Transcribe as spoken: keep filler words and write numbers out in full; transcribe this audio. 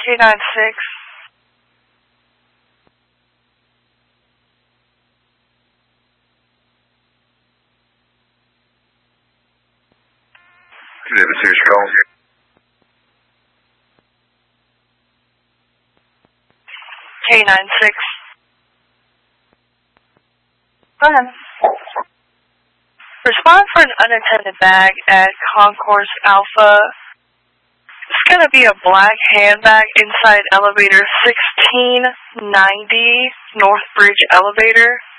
K nine six. Exhibit six, call. K nine six. Go ahead. Respond for an unattended bag at Concourse Alpha. It's going to be a black handbag inside elevator sixteen ninety, Northbridge elevator.